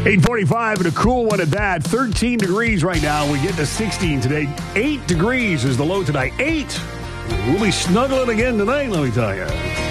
8:45 and a cool one at that. 13 degrees right now. We get to 16 today. 8 degrees is the low tonight. 8. We'll be snuggling again tonight, let me tell you.